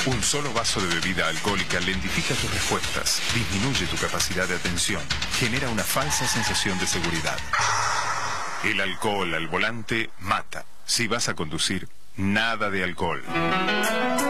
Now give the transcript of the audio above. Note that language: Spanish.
Un solo vaso de bebida alcohólica lentifica tus respuestas, disminuye tu capacidad de atención, genera una falsa sensación de seguridad. El alcohol al volante mata. Si vas a conducir, nada de alcohol.